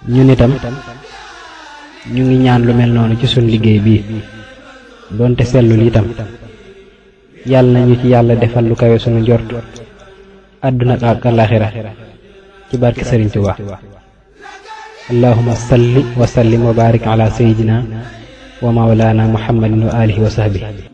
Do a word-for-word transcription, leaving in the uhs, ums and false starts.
ñun itam ñu ngi ñaan lu mel noonu ci suñ liggéey bii doonte sellul itam yàlla nañu ci yàlla defal lu kawe sunu njort àdduna ak alaxira ci barke Sëriñ Tuubaa allahumma salli wa sallim wa barik ala sayyidina wa mawlana muhammadin wa alihi wa sahbihi